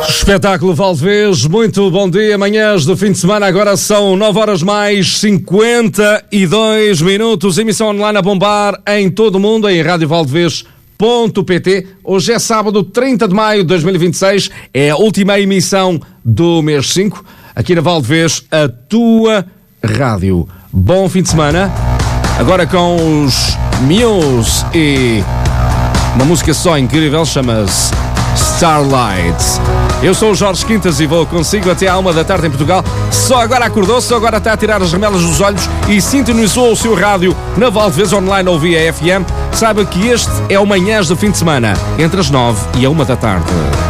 Espetáculo Valdevez, muito bom dia, manhãs do fim de semana, agora são 9 horas mais 52 minutos, emissão online a bombar em todo o mundo, em radiovaldevez.pt. Hoje é sábado, 30 de maio de 2026, é a última emissão do mês 5, aqui na Valdevez, a tua rádio. Bom fim de semana, agora com os Muse e uma música só incrível, chama-se Starlight. Eu sou o Jorge Quintas e vou consigo até à 1 da tarde em Portugal. Só agora acordou, só agora está a tirar as remelas dos olhos e sintonizou o seu rádio na Valdevez Online ou via FM. Saiba que este é o Manhãs do fim de semana, entre as 9 e a 1 da tarde.